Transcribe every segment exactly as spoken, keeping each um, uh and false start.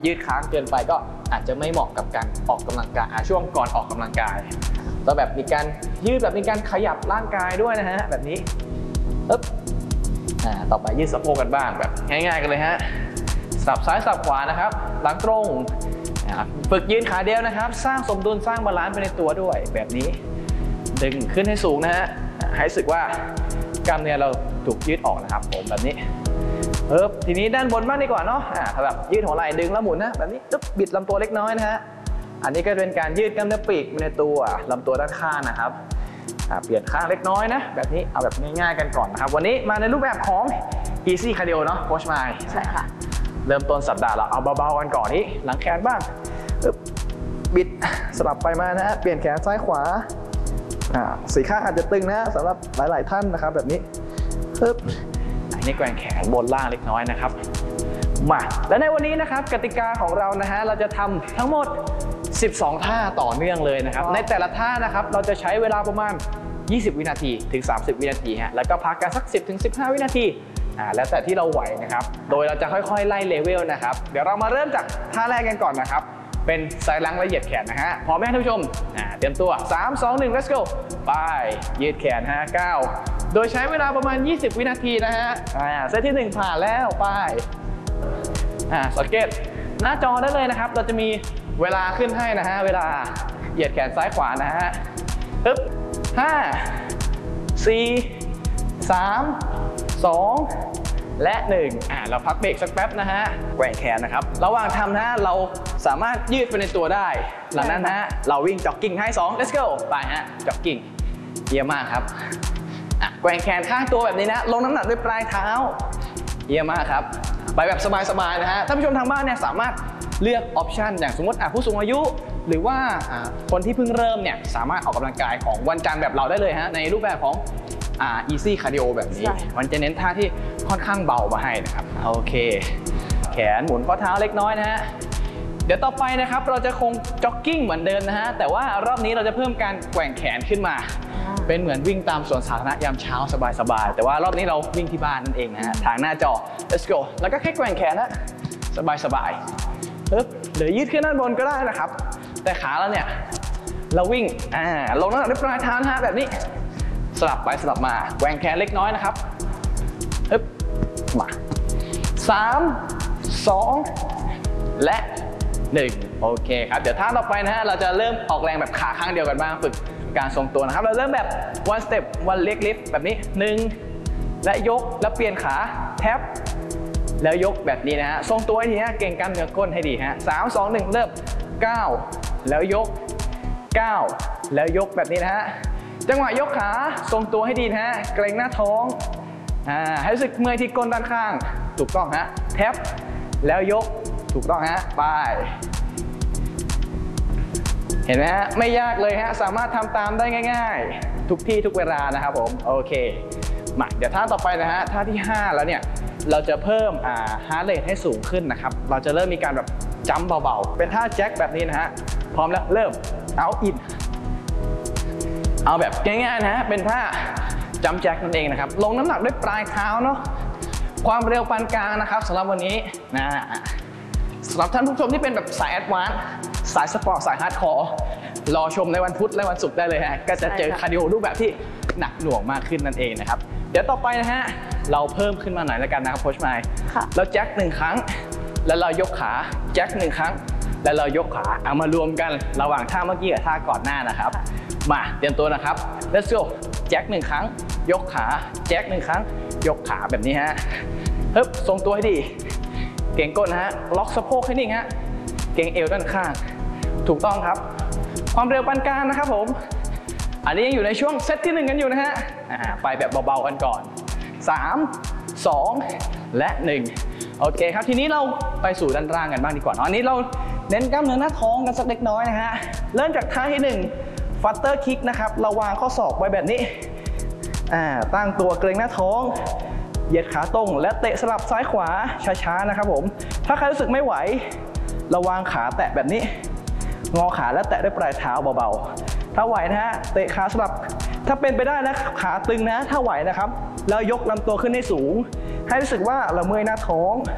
ยืดค้างเกินไปก็อาจจะไม่เหมาะกับการออกกำลังกายช่วงก่อนออกกำลังกายต้องแบบมีการยืดแบบมีการขยับร่างกายด้วยนะฮะแบบนี้ปึ๊บอ่าต่อไปยืดสะโพกกันบ้างแบบง่ายๆกันเลยฮะสับซ้ายสับขวานะครับหลังตรงฝึกยืนขาเดียวนะครับสร้างสมดุลสร้างบาลานซ์ไปในตัวด้วยแบบนี้ดึงขึ้นให้สูงนะฮะให้รู้สึกว่ากล้ามเนื้อเราถูกยืดออกนะครับผมแบบนี้เอิบทีนี้ด้านบนบ้างดีกว่าเนาะอ่าแบบยืดหัวไหล่ดึงแล้วหมุนนะแบบนี้ตึ๊บบิดลำตัวเล็กน้อยนะฮะอันนี้ก็เป็นการยืดกล้ามเนื้อปีกในตัวลำตัวด้านข้างนะครับเปลี่ยนข้างเล็กน้อยนะแบบนี้เอาแบบง่ายๆกันก่อนนะครับวันนี้มาในรูปแบบของ Easy Cardio เนาะโค้ชไมค์ใช่ค่ะเริ่มต้นสัปดาห์เราเอาเบาๆกันก่อนนี้หลังแขนบ้างบิดสลับไปมานะเปลี่ยนแขนซ้ายขวาสี่ข้างอาจจะตึงนะสำหรับหลายๆท่านนะครับแบบนี้ปึ๊บอันนี้แกว่งแขนบนล่างเล็กน้อยนะครับมาและในวันนี้นะครับกติกาของเรานะฮะเราจะทำทั้งหมดสิบสองท่าต่อเนื่องเลยนะครับในแต่ละท่านะครับเราจะใช้เวลาประมาณยี่สิบวินาทีถึงสามสิบวินาทีฮะแล้วก็พักกันสักสิบถึงสิบห้าวินาทีอ่าแล้วแต่ที่เราไหวนะครับโดยเราจะค่อยๆไล่เลเวลนะครับเดี๋ยวเรามาเริ่มจากท่าแรกกันก่อนนะครับเป็นไซด์ลังและเหยียดแขนนะฮะพร้อมไหมท่านผู้ชมอ่าเตรียมตัวสาม สอง หนึ่ง let's go ไปยืดแขนฮะเก้าโดยใช้เวลาประมาณยี่สิบวินาทีนะฮะอ่าเซตที่หนึ่งผ่านแล้วไปอ่าสังเกตหน้าจอได้เลยนะครับเราจะมีเวลาขึ้นให้นะฮะเวลาเหยียดแขนซ้ายขวานะฮะปึ๊บห้า สี่ สาม สองและหนึ่งอ่าเราพักเบรกสักแป๊บนะฮะแกว่งแขนนะครับระหว่างทำนะเราสามารถยืดไปในตัวได้หลังนั้นนะเราวิ่งจ็อกกิ้งให้สอง let's go ไปฮะจ็อกกิ้งเยี่ยมมากครับอ่ะแกว่งแขนข้างตัวแบบนี้นะลงน้ำหนักด้วยปลายเท้าเยี่ยมมากครับไปแบบสบายๆนะฮะท่านผู้ชมทางบ้านเนี่ยสามารถเลือกออปชันอย่างสมมติผู้สูงอายุหรือว่าคนที่เพิ่งเริ่มเนี่ยสามารถออกกำลังกายของวันจันทร์แบบเราได้เลยฮะในรูปแบบของอ่า easy cardio แบบนี้มันจะเน้นท่าที่ค่อนข้างเบามาให้นะครับโอเคแขนหมุนข้อเท้าเล็กน้อยนะฮะเดี๋ยวต่อไปนะครับเราจะคงจ็อกกิ้งเหมือนเดิมนะฮะแต่ว่ารอบนี้เราจะเพิ่มการแกว่งแขนขึ้นมาเป็นเหมือนวิ่งตามสวนสาธารณะยามเช้าสบายๆแต่ว่ารอบนี้เราวิ่งที่บ้านนั่นเองนะฮะทางหน้าจอ let's go แล้วก็แค่แกว่งแขนนะสบายๆปึ๊บหรือยืดขึ้นด้านบนก็ได้นะครับแต่ขาเราเนี่ยเราวิ่งอ่าลงน้ำหนักด้วยปลายเท้าฮะแบบนี้สลับไปสลับมาแกว่งแขนเล็กน้อยนะครับฮึบมาสาม สอง และหนึ่งโอเคครับเดี๋ยวท่าต่อไปนะฮะเราจะเริ่มออกแรงแบบขาข้างเดียวกันบ้างฝึกการทรงตัวนะครับเราเริ่มแบบ one step one leg lift แบบนี้หนึ่งและยกแล้วเปลี่ยนขาแท็บแล้วยกแบบนี้นะฮะทรงตัวให้ดีฮะเก่งกล้ามเนื้อก้นให้ดีฮะสาม สอง หนึ่งเริ่มเก้าแล้วยกเก้าแล้วยกแบบนี้นะฮะจังหวะยกขาทรงตัวให้ดีนะฮะเกรงหน้าท้องอ่าให้รู้สึกเมื่อยที่ก้นด้านข้างถูกต้องฮะแท็บแล้วยกถูกต้องฮะไปเห็นไหมฮะไม่ยากเลยฮะสามารถทำตามได้ง่ายๆทุกที่ทุกเวลานะครับผมโอเคมาเดี๋ยวท่าต่อไปนะฮะท่าที่ห้าแล้วเนี่ยเราจะเพิ่มอ่าฮาร์ทเรทให้สูงขึ้นนะครับเราจะเริ่มมีการแบบจัมป์เบาๆเป็นท่าแจ็คแบบนี้นะฮะพร้อมแล้วเริ่มเอาอินเอาแบบง่ายๆนะฮะเป็นท่าจัมป์แจ็คนั่นเองนะครับลงน้ำหนักด้วยปลายเท้าเนาะความเร็วปานกลางนะครับสำหรับวันนี้นะสำหรับท่านผู้ชมที่เป็นแบบสายแอดวานซ์สายสปอร์ตสายฮาร์ดคอร์รอชมในวันพุธและวันศุกร์ได้เลยฮะก็จะเจอคาร์ดิโอรูปแบบที่หนักหน่วงมากขึ้นนั่นเองนะครับเดี๋ยวต่อไปนะฮะเราเพิ่มขึ้นมาหน่อยแล้วกันนะครับโค้ชไมค์เราแจ็คหนึ่งครั้งแล้วเรายกขาแจ็คหนึ่งครั้งแล้วเรายกขาเอามารวมกันระหว่างท่าเมื่อกี้กับท่าก่อนหน้านะครับมาเตรียมตัวนะครับ let's go แจ็คหนึ่งครั้งยกขาแจ็คหนึ่งครั้งยกขาแบบนี้ฮะฮึบทรงตัวให้ดีเก่งก้นนะฮะล็อกสะโพกให้นิ่งฮะเก่งเอวด้านข้างถูกต้องครับความเร็วปานกลางนะครับผมอันนี้ยังอยู่ในช่วงเซตที่หนึ่งกันอยู่นะฮะไปแบบเบาๆกันก่อนสาม สอง และหนึ่งโอเคครับทีนี้เราไปสู่ด้านล่างกันบ้างดีกว่าอันนี้เราเน้นกล้ามเนื้อหน้าท้องกันสักเล็กน้อยนะฮะเริ่มจากท่าที่หนึ่งฟัตเตอร์คิกนะครับเราวางข้อศอกไว้แบบนี้อ่าตั้งตัวเกรงหน้าท้องเหยียดขาตรงและเตะสลับซ้ายขวาช้าๆนะครับผมถ้าใครรู้สึกไม่ไหวเราวางขาแตะแบบนี้งอขาและแตะด้วยปลายเท้าเบาๆถ้าไหวนะฮะเตะขาสลับถ้าเป็นไปได้นะขาตึงนะถ้าไหวนะครับแล้วยกลำตัวขึ้นให้สูงให้รู้สึกว่าเราเมื่อยหน้าท้อง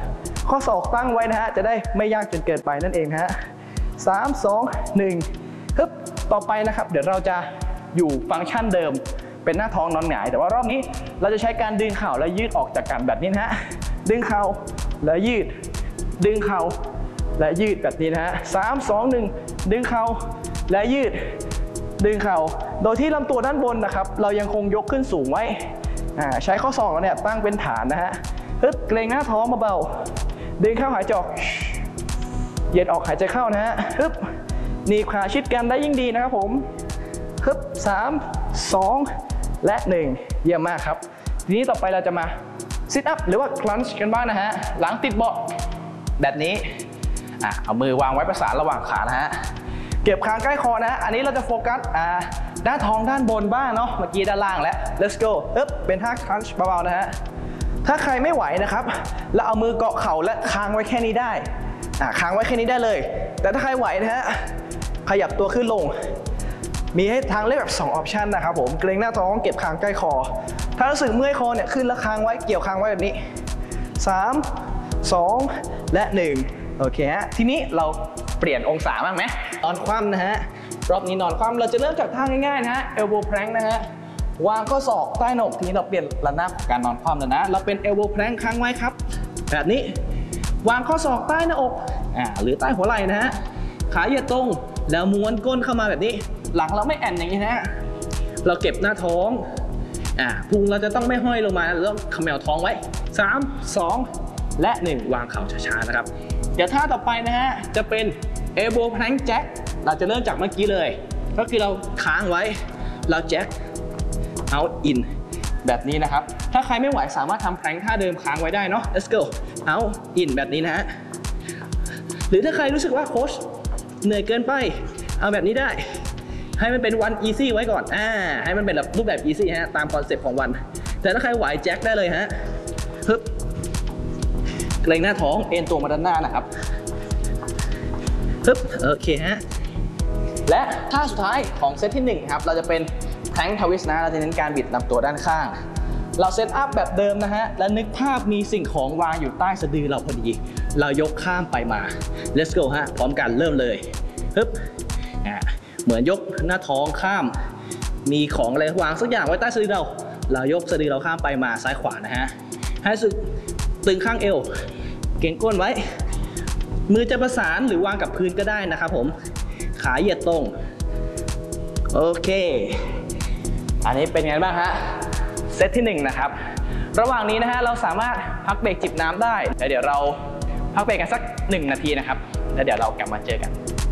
ข้อศอกตั้งไว้นะฮะจะได้ไม่ยากจนเกินไปนั่นเองฮะสาม สอง หนึ่งฮึบต่อไปนะครับเดี๋ยวเราจะอยู่ฟังก์ชันเดิมเป็นหน้าท้องนอนหงายแต่ว่ารอบนี้เราจะใช้การดึงเข่าและยืดออกจากกันแบบนี้นะฮะดึงเข่าและยืดดึงเข่าและยืดแบบนี้นะฮะสาม สอง หนึ่งดึงเข่าและยืดดึงเข่าโดยที่ลำตัวด้านบนนะครับเรายังคงยกขึ้นสูงไว้ใช้ข้อศอกเราเนี่ยตั้งเป็นฐานนะฮะฮึบเกรงหน้าท้องเบาๆดึงเข้าหายใจออกเหยียดออกหายใจเข้านะฮะฮึบหนีบขาชิดกันได้ยิ่งดีนะครับผมฮึบสาม สองและหนึ่งเยี่ยมมากครับทีนี้ต่อไปเราจะมาซิทอัพหรือว่าคลันช์กันบ้างนะฮะหลังติดเบาะแบบนี้อ่ะเอามือวางไว้ประสานระหว่างขานะฮะเก็บคางใกล้คอนะอันนี้เราจะโฟกัสอ่าด้านท้องด้านบนบ้างเนาะเมื่อกี้ด้านล่างแล้ว let's go เอ๊บเป็นท่าคลันช์เบาๆนะฮะถ้าใครไม่ไหวนะครับแล้วเอามือเกาะเข่าและค้างไว้แค่นี้ได้อ่าค้างไว้แค่นี้ได้เลยแต่ถ้าใครไหวนะฮะขยับตัวขึ้นลงมีให้ทางเลือกแบบสองออปชันนะครับผมเกรงหน้าท้องเก็บคางใกล้คอถ้ารู้สึกเมื่อยคอเนี่ยขึ้นแล้วค้างไว้เกี่ยวคางไว้แบบนี้สาม สองและหนึ่งโอเคฮะทีนี้เราเปลี่ยนองศาบ้างไหมนอนคว่ำนะฮะรอบนี้นอนคว่ำเราจะเริ่มจากท่าง่ายๆนะฮะ elbow plank นะฮะวางข้อศอกใต้หน้าอกทีนี้เราเปลี่ยนระนาบของการนอนคว่ำแล้วนะเราเป็น elbow plank ค้างไว้ครับแบบนี้วางข้อศอกใต้หน้าอกอ่าหรือใต้หัวไหล่นะฮะขาเหยียดตรงแล้วม้วนก้นเข้ามาแบบนี้หลังเราไม่แอนอย่างนี้นะฮะเราเก็บหน้าท้องอ่าพุงเราจะต้องไม่ห้อยลงมาเราต้องเขมวท้องไว้สาม สองและหนึ่งวางเข่าช้าๆนะครับเดี๋ยวท่าต่อไปนะฮะจะเป็น elbow plank jack เราจะเริ่มจากเมื่อกี้เลยก็คือเราค้างไว้เรา jack out in แบบนี้นะครับถ้าใครไม่ไหวสามารถทำ plank ท่าเดิมค้างไว้ได้เนาะ let's go out in แบบนี้นะฮะหรือถ้าใครรู้สึกว่าโค้ชเหนื่อยเกินไปเอาแบบนี้ได้ให้มันเป็น one easy ไว้ก่อนอ่าให้มันเป็นแบบรูปแบบ easy ฮะตามคอนเซ็ปต์ของวันแต่ถ้าใครไหว jack ได้เลยฮะฮึบเกรงหน้าท้องเอ็นตัวมาด้านหน้านะครับปึ๊บโอเคฮะและท่าสุดท้ายของเซตที่หนึ่งครับเราจะเป็นแพลงทวิสต์นะเราจะเน้นการบิดลำตัวด้านข้างเราเซตอัพแบบเดิมนะฮะและนึกภาพมีสิ่งของวางอยู่ใต้สะดือเราพอดีเรายกข้ามไปมา let's go ฮะพร้อมกันเริ่มเลยปึ๊บอ่าเหมือนยกหน้าท้องข้ามมีของอะไรวางสักอย่างไว้ใต้สะดือเราเรายกสะดือเราข้ามไปมาซ้ายขวานะฮะให้สึกตึงข้างเอวเก่งก้นไว้มือจะประสานหรือวางกับพื้นก็ได้นะครับผมขาเหยียดตรงโอเคอันนี้เป็นไงบ้างฮะเซตที่หนึ่งนะครับระหว่างนี้นะฮะเราสามารถพักเบรกจิบน้ำได้แล้วเดี๋ยวเราพักเบรกกันสักหนึ่งนาทีนะครับแล้วเดี๋ยวเรากลับมาเจอกัน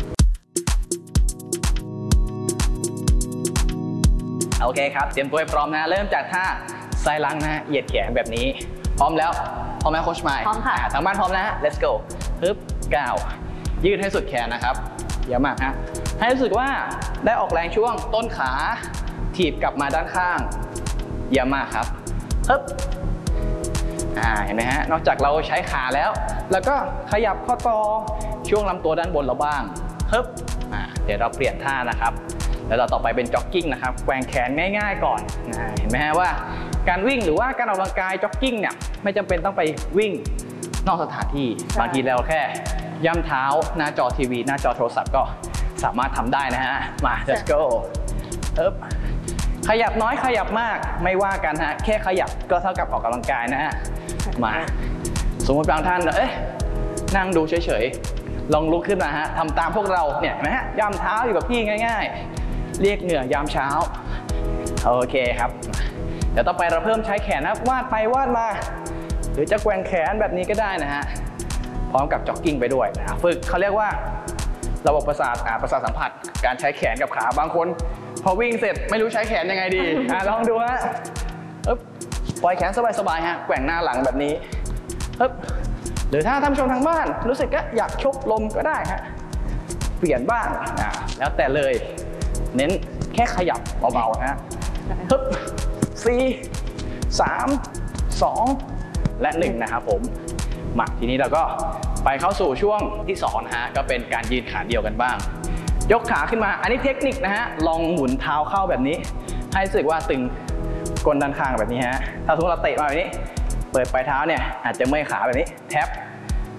โอเคครับเตรียมตัวให้พร้อมนะเริ่มจากท่าไซลังนะเหยียดแขนแบบนี้พร้อมแล้วพร้อมไหมโค้ชไมค์พร้อมค่ะทางบ้านพร้อมนะฮะ let's go ฮึบก้าวยืดให้สุดแขนนะครับเยอะมากฮะให้รู้สึกว่าได้ออกแรงช่วงต้นขาถีบกลับมาด้านข้างเยอะมากครับฮึบอ่าเห็นไหมฮะนอกจากเราใช้ขาแล้วแล้วก็ขยับข้อต่อช่วงลำตัวด้านบนเราบ้างฮึบอ่าเดี๋ยวเราเปลี่ยนท่านะครับแล้วเราต่อไปเป็นจ็อกกิ้งนะครับแกว่งแขนง่ายๆก่อนอ่าเห็นไหมฮะว่าการวิ่งหรือว่าการออกกำลังกายจ็อกกิ้งเนี่ยไม่จำเป็นต้องไปวิ่งนอกสถานที่บางทีเราแค่ย่ำเท้าหน้าจอทีวีหน้าจอโทรศัพท์ก็สามารถทำได้นะฮะมา let's go อึ๊บขยับน้อยขยับมากไม่ว่ากันฮะแค่ขยับก็เท่ากับออกกำลังกายนะฮะมาสมมติบางท่านเอ๊ะนั่งดูเฉยๆลองลุกขึ้นมาฮะทำตามพวกเราเนี่ยนะฮะย่ำเท้าอยู่กับพี่ง่ายๆเรียกเหงื่อยามเช้าโอเคครับเดี๋ยวต่อไปเราเพิ่มใช้แขนนะวาดไปวาดมาหรือจะแกว่งแขนแบบนี้ก็ได้นะฮะพร้อมกับจ็อกกิ้งไปด้วยนะฝึกเขาเรียกว่าระบบประสาทอ่าประสาทสัมผัสการใช้แขนกับขาบางคนพอวิ่งเสร็จไม่รู้ใช้แขนยังไงดีอ่าลองดูฮะอึ๊บปล่อยแขนสบายๆฮะแกว่งหน้าหลังแบบนี้อึ๊บหรือถ้าท่านผู้ชมทางบ้านรู้สึกก็อยากชกลมก็ได้ฮะเปลี่ยนบ้างอ่าแล้วแต่เลยเน้นแค่ขยับเบาๆฮะอึ๊บสี่ สาม สองและหนึ่งนะครับผมมาทีนี้เราก็ไปเข้าสู่ช่วงที่สองนะฮะก็เป็นการยืนขาเดียวกันบ้างยกขาขึ้นมาอันนี้เทคนิคนะฮะลองหมุนเท้าเข้าแบบนี้ให้รู้สึกว่าตึงก้นด้านข้างแบบนี้ฮะถ้าสมมติเราเตะมาแบบนี้เปิดปลายเท้าเนี่ยอาจจะเมื่อยขาแบบนี้แท็บ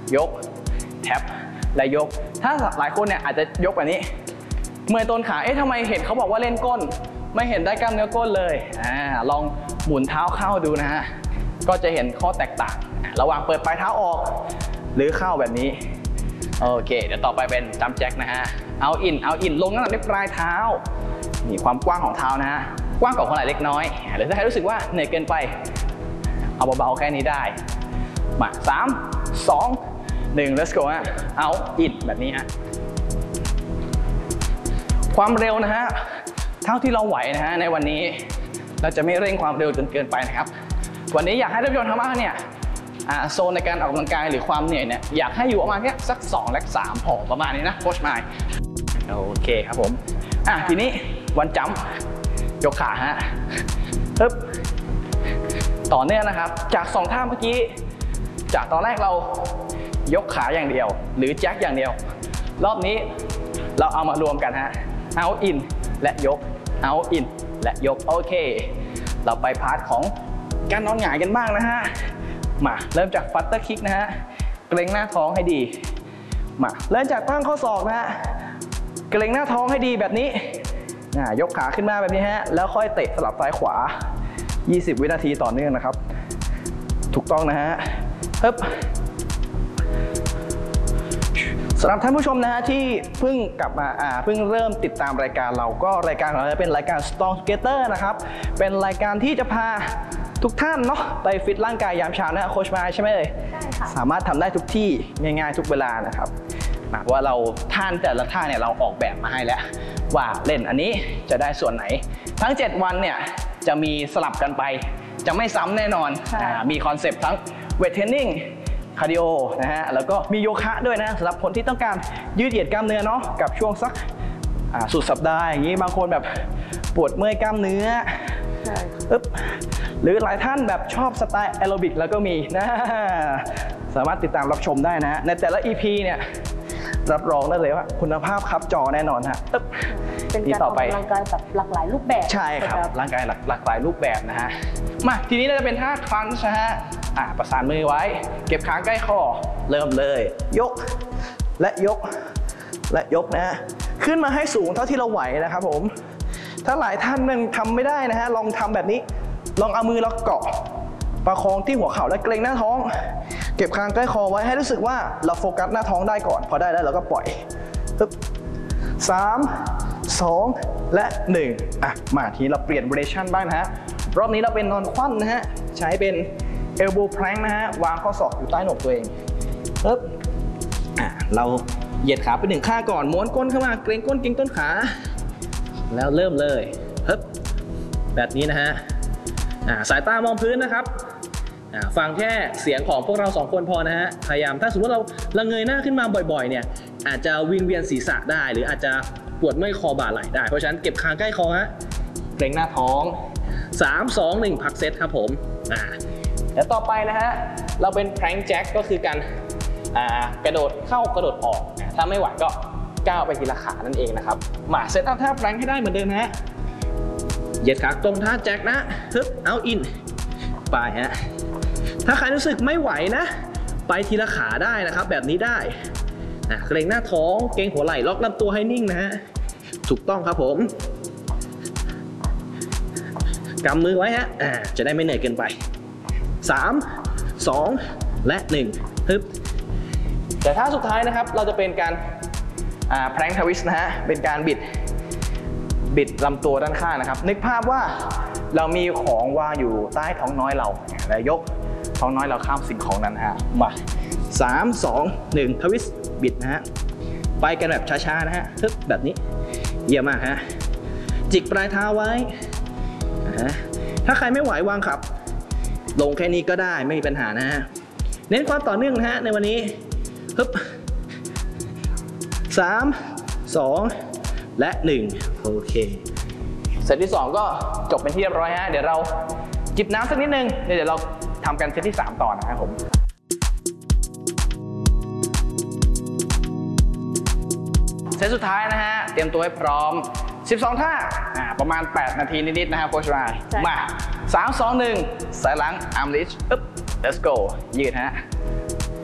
ยกแท็บและยกถ้าหลายคนเนี่ยอาจจะยกแบบนี้เมื่อยต้นขาเอ๊ะทำไมเห็นเขาบอกว่าเล่นก้นไม่เห็นได้กล้ามเนื้อก้นเลยอ่าลองหมุนเท้าเข้าดูนะฮะก็จะเห็นข้อแตกต่างระหว่างเปิดปลายเท้าออกหรือเข้าแบบนี้โอเคเดี๋ยวต่อไปเป็นจัมป์แจ็คนะฮะเอาอินเอาอินลงน้ำหนักที่ปลายเท้านี่ความกว้างของเท้านะฮะกว้างกว่าคนไหนเล็กน้อยหรือถ้าใครรู้สึกว่าเหนื่อยเกินไปเอาเบาๆแค่นี้ได้มาสามสองหนึ่ง let's go ฮะเอาอินแบบนี้ฮะความเร็วนะฮะเท่าที่เราไหวนะฮะในวันนี้เราจะไม่เร่งความเร็วจนเกินไปนะครับวันนี้อยากให้ท่านผู้ชมทางบ้านเนี่ยโซนในการออกกำลังกายหรือความเหนื่อยเนี่ยอยากให้อยู่ประมาณแค่สักสองและสามพอประมาณนี้นะโค้ชมายโอเคครับผมอ่ะทีนี้วันจัมป์ยกขาฮะปึ๊บต่อเนื่องนะครับจากสองท่าเมื่อกี้จากตอนแรกเรายกขาอย่างเดียวหรือแจ็คอย่างเดียวรอบนี้เราเอามารวมกันฮะเอาอินและยกเอาอินและยกโอเคเราไปพาร์ทของการนอนหงายกันบ้างนะฮะมาเริ่มจากฟัตเตอร์คิกนะฮะเกร็งหน้าท้องให้ดีมาเริ่มจากตั้งข้อศอกนะฮะเกร็งหน้าท้องให้ดีแบบนี้ยกขาขึ้นมาแบบนี้ฮะแล้วค่อยเตะสลับซ้ายขวายี่สิบวินาทีต่อเนื่องนะครับถูกต้องนะฮะฮึบสำหรับท่านผู้ชมนะฮะที่เพิ่งกลับมาอ่าเพิ่งเริ่มติดตามรายการเราก็รายการของเราจะเป็นรายการ Strong Together นะครับเป็นรายการที่จะพาทุกท่านเนาะไปฟิตร่างกายยามเช้านะโค้ชมาใช่ไหมเลยใช่ค่ะสามารถทำได้ทุกที่ง่ายๆทุกเวลานะครับว่าเราท่านแต่ละท่าเนี่ยเราออกแบบมาให้แล้วว่าเล่นอันนี้จะได้ส่วนไหนทั้งเจ็ดวันเนี่ยจะมีสลับกันไปจะไม่ซ้ำแน่นอนมีคอนเซปต์ทั้งเวทเทรนนิ่งคาร์ดิโอนะฮะแล้วก็มีโยคะด้วยนะสำหรับคนที่ต้องการยืดเหยียดกล้ามเนื้อเนาะกับช่วงสักสุดสัปดาห์อย่างนี้บางคนแบบปวดเมื่อยกล้ามเนื้อปึ๊บหรือหลายท่านแบบชอบสไตล์แอโรบิกแล้วก็มีนะสามารถติดตามรับชมได้นะในแต่ละ อี พี เนี่ยรับรองได้เลยว่าคุณภาพครับจอแน่นอนฮะตึ๊บเป็นการออกกำลังกายแบบหลากหลายรูปแบบใช่ครับร่างกายหลากหลายรูปแบบนะฮะมาทีนี้เราจะเป็นท่าครันช์นะฮะอ่าประสานมือไว้เก็บขาใกล้คอเริ่มเลยยกและยกและยกนะฮะขึ้นมาให้สูงเท่าที่เราไหวนะครับผมถ้าหลายท่านมันทำไม่ได้นะฮะลองทำแบบนี้ลองเอามือเราเกาะประคองที่หัวเข่าและเกร็งหน้าท้องเก็บคางใกล้คอไว้ให้รู้สึกว่าเราโฟกัสหน้าท้องได้ก่อนพอได้แล้วเราก็ปล่อยปึ๊บสามสองและหนึ่งอ่ะมาทีเราเปลี่ยนเวอร์ชันบ้างนะฮะรอบนี้เราเป็นนอนคว่ำนะฮะใช้เป็นเอลโบว์แพลงนะฮะวางข้อศอกอยู่ใต้หนกตัวเองปึ๊บอ่ะเราเหยียดขาไปหนึ่งข้างก่อนม้วนก้นเข้ามาเกรงก้นเกรงต้นขาแล้วเริ่มเลยปึ๊บแบบนี้นะฮะสายตามองพื้นนะครับฟังแค่เสียงของพวกเราสองคนพอนะฮะพยายามถ้าสมมติเราละเงยหน้าขึ้นมาบ่อยๆเนี่ยอาจจะวิงเวียนศีรษะได้หรืออาจจะปวดเมื่อยคอบ่าไหล่ได้เพราะฉะนั้นเก็บคางใกล้คอฮะเกร็งหน้าท้องสาม สอง หนึ่งพักเซตครับผมอ่าแล้วต่อไปนะฮะเราเป็นแพลงก์แจ็คก็คือการอ่ากระโดดเข้ากระโดดออกถ้าไม่ไหวก็ก้าวไปทีละขานั่นเองนะครับมาเซตอัพท่าแพลงก์ให้ได้เหมือนเดิมฮะเหยียดขาตรงท่าแจ็คนะฮึบเอาอินไปฮะถ้าใครรู้สึกไม่ไหวนะไปทีละขาได้นะครับแบบนี้ได้เกร็งหน้าท้องเกร็งหัวไหล่ล็อกลำตัวให้นิ่งนะฮะถูกต้องครับผมกำมือไว้ฮะจะได้ไม่เหนื่อยเกินไปสาม สองและหนึ่งฮึบแต่ท่าสุดท้ายนะครับเราจะเป็นการแพลงก์ทวิสต์นะฮะเป็นการบิดบิดลำตัวด้านข้างนะครับนึกภาพว่าเรามีของวางอยู่ใต้ท้องน้อยเราแล้วยกท้องน้อยเราข้ามสิ่งของนั้นฮะมาสาม สอง หนึ่งทวิสต์บิดนะฮะไปกันแบบช้าๆนะฮะฮึบแบบนี้เยี่ยมมากฮะจิกปลายเท้าไว้ถ้าใครไม่ไหววางขับลงแค่นี้ก็ได้ไม่มีปัญหานะฮะเน้นความต่อเนื่องนะฮะในวันนี้ฮึบสาม สองและหนึ่งโอเคเซตที่สองก็จบเป็นที่เรียบร้อยฮะเดี๋ยวเราจิบน้ำสักนิดนึงเดี๋ยวเราทำกันเซตที่สามต่อนะครับผมเซตสุดท้ายนะฮะเตรียมตัวให้พร้อมสิบสองท่าประมาณแปดนาทีนิดๆนะครับโค้ชรายมาสาม สอง หนึ่งสายหลังอาร์มลิชปึ๊บ let's go ยืดฮะ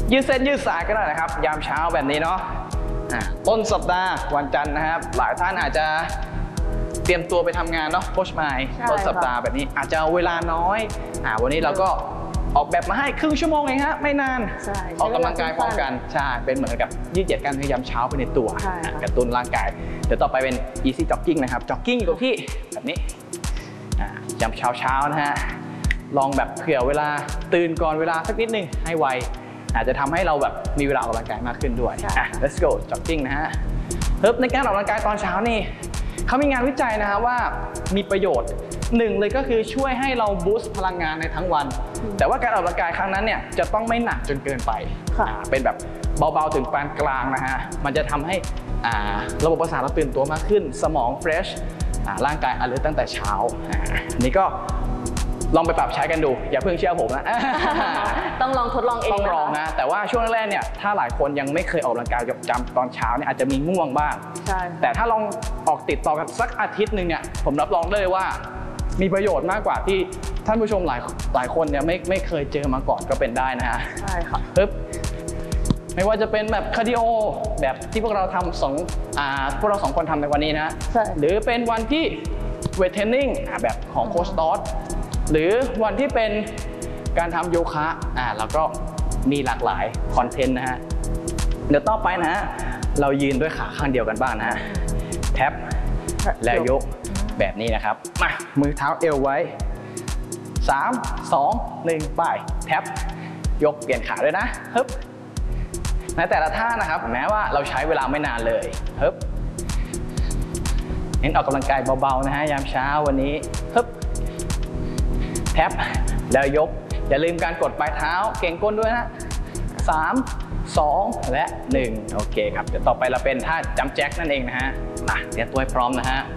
ยืดเส้นยืดสายก็ได้นะครับยามเช้าแบบนี้เนาะต้นสัปดาห์วันจันทร์นะครับหลายท่านอาจจะเตรียมตัวไปทำงานเนาะโค้ชไมล์ต้นสัปดาห์แบบนี้อาจจะเวลาน้อยอ่าวันนี้เราก็ออกแบบมาให้ครึ่งชั่วโมงเองฮะไม่นานออกกำลังกายพร้อมกันใช่เป็นเหมือนกับยืดเหยียดกล้ามเนื้อยามเช้าไปในตัวกระตุ้นร่างกายเดี๋ยวต่อไปเป็น easy jogging นะครับ jogging อยู่กับที่แบบนี้ยามเช้าเช้านะฮะลองแบบเผื่อเวลาตื่นก่อนเวลาสักนิดนึงให้ไวอาจจะทำให้เราแบบมีเวลาออกกำลังกายมากขึ้นด้วยอ่ะ let's go jogging นะฮะเฮ้ยในการออกกำลังกายตอนเช้านี่เขามีงานวิจัยนะฮะว่ามีประโยชน์หนึ่งเลยก็คือช่วยให้เราบูสต์พลังงานในทั้งวันแต่ว่าการออกกำลังกายครั้งนั้นเนี่ยจะต้องไม่หนักจนเกินไปเป็นแบบเบาๆถึงปานกลางนะฮะมันจะทำให้ระบบประสาทเราตื่นตัวมากขึ้นสมองเฟรชร่างกาย alert ตั้งแต่เช้าอันนี้ก็ลองไปปรับใช้กันดูอย่าเพิ่งเชื่อผมนะต้องลองทดลองเองต้องลองนะแต่ว่าช่วงแรกเนี่ยถ้าหลายคนยังไม่เคยออกกำลังกายจำตอนเช้าเนี่ยอาจจะมีง่วงบ้างใช่แต่ถ้าลองออกติดต่อกันสักอาทิตย์หนึ่งเนี่ยผมรับรองเลยว่ามีประโยชน์มากกว่าที่ท่านผู้ชมหลายหลายคนเนี่ยไม่ไม่เคยเจอมาก่อนก็เป็นได้นะฮะใช่ค่ะปึ๊บไม่ว่าจะเป็นแบบคาร์ดิโอแบบที่พวกเราทำสองอ่าพวกเราสองคนทำในวันนี้นะหรือเป็นวันที่เวทเทรนนิ่งแบบของโค้ชตอสหรือวันที่เป็นการทำโยคะอ่าแล้วก็มีหลากหลายคอนเทนต์นะฮะเดี๋ยวต่อไปนะฮะเรายืนด้วยขาข้างเดียวกันบ้างนะฮะแท็บแล้วยกแบบนี้นะครับมามือเท้าเอวไว้สาม สอง หนึ่งไปแท็บยกเปลี่ยนขาด้วยนะฮึบในแต่ละท่านะครับแม้ว่าเราใช้เวลาไม่นานเลยฮึบเน้นออกกำลังกายเบาๆนะฮะยามเช้าวันนี้ฮึบแท็บแล้วยกอย่าลืมการกดปลายเท้าเก่งก้นด้วยนะสาม สอง และหนึ่งโอเคครับเดี๋ยวต่อไปเราเป็นท่าจัมป์แจ็คนั่นเองนะฮะมาเตรียมตัวให้พร้อมนะฮะ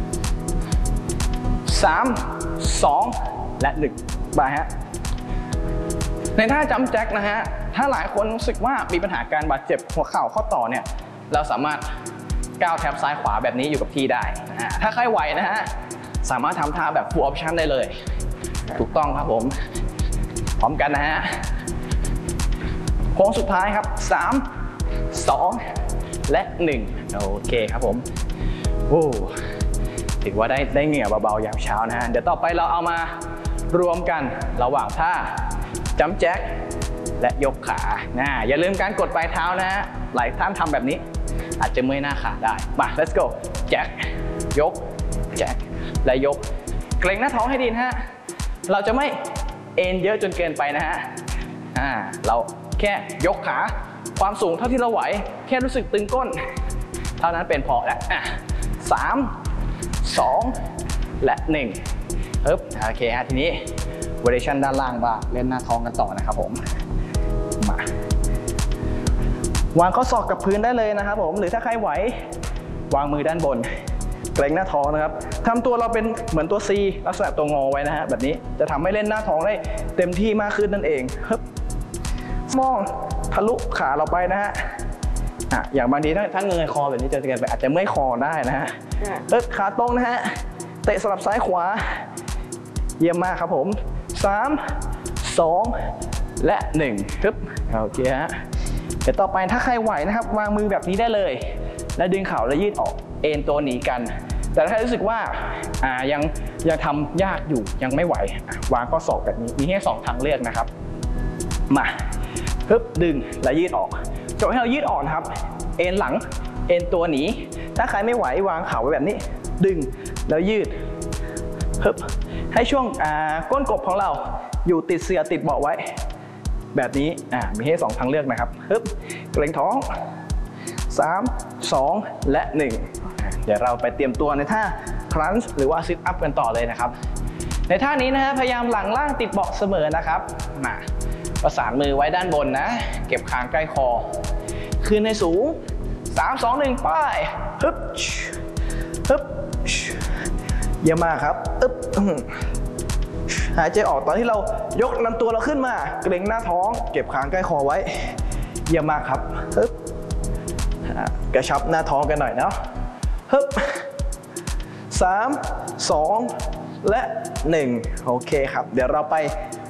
สาม สอง และหนึ่งไปฮะในท่าจัมป์แจ็คนะฮะถ้าหลายคนรู้สึกว่ามีปัญหาการบาดเจ็บหัวเข่าข้อต่อเนี่ยเราสามารถก้าวแท็บซ้ายขวาแบบนี้อยู่กับที่ได้นะฮะถ้าใครไหวนะฮะสามารถทำท่าแบบ full option ได้เลยถูกต้องครับผมพร้อมกันนะฮะโค้งสุดท้ายครับสาม สอง และหนึ่งโอเคครับผมโอ้ถือว่าได้ได้เหงื่อเบาๆยามเช้านะฮะเดี๋ยวต่อไปเราเอามารวมกันระหว่างท่าจัมป์แจ็คและยกขานะอย่าลืมการกดปลายเท้านะฮะหลายท่านทำแบบนี้อาจจะเมื่อยหน้าขาได้มา let's go แจ็คยกแจ็คและยกเกร็งหน้าท้องให้ดีนะฮะเราจะไม่เอ็นเยอะจนเกินไปนะฮะอ่าเราแค่ยกขาความสูงเท่าที่เราไหวแค่รู้สึกตึงก้นเท่านั้นเป็นพอแล้วอ่ะสาม สอง และหนึ่งปึ๊บโอเคฮะทีนี้ variation ด้านล่างบ้างเล่นหน้าท้องกันต่อนะครับผมมาวางข้อศอกกับพื้นได้เลยนะครับผมหรือถ้าใครไหววางมือด้านบนเกร็งหน้าท้องนะครับทำตัวเราเป็นเหมือนตัว C ลักษณะตัวงอไว้นะฮะแบบนี้จะทำให้เล่นหน้าท้องได้เต็มที่มากขึ้นนั่นเองฮึบมองทะลุขาเราไปนะฮะอ่ะอย่างบางทีถ้าถ้าเงยคอแบบนี้จะเกินไปอาจจะเมื่อยคอได้นะฮะเอิบขาตรงนะฮะเตะสลับซ้ายขวาเยี่ยมมากครับผมสาม สอง และหนึ่งฮึบโอเคฮะเดี๋ยวต่อไปถ้าใครไหวนะครับวางมือแบบนี้ได้เลยแล้วดึงเข่าแล้วยืดออกเอ็นตัวหนีกันแต่ถ้ารู้สึกว่าอ่ายังยังทำยากอยู่ยังไม่ไหววางข้อศอกแบบนี้มีแค่สองทางเลือกนะครับมาฮึบดึงและยืดออกจบให้เรายืดออกนะครับเอ็นหลังเอ็นตัวหนีถ้าใครไม่ไหววางเข่าไว้แบบนี้ดึงแล้วยืดฮึบให้ช่วงอ่าก้นกบของเราอยู่ติดเสื่อติดเบาะไว้แบบนี้อ่ามีให้สองทางเลือกนะครับฮึบเกร็งท้องสาม สอง และหนึ่งเดี๋ยวเราไปเตรียมตัวในท่าครันช์หรือว่าซิทอัพกันต่อเลยนะครับในท่านี้นะฮะพยายามหลังล่างติดเบาะเสมอนะครับมาประสานมือไว้ด้านบนนะเก็บคางใกล้คอคืนในสูงสาม สอง หนึ่งไปฮึบฮึบเยี่ยมมากครับอึ๊บหายใจออกตอนที่เรายกลำตัวเราขึ้นมาเกร็งหน้าท้องเก็บคางใกล้คอไว้เยี่ยมมากครับฮึบกระชับหน้าท้องกันหน่อยเนาะฮึบสาม สอง และหนึ่งโอเคครับเดี๋ยวเราไป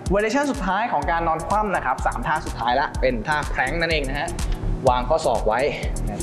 เวอร์ชันสุดท้ายของการนอนคว่ำนะครับสามท่าสุดท้ายละเป็นท่าแพลงก์นั่นเองนะฮะวางข้อศอกไว้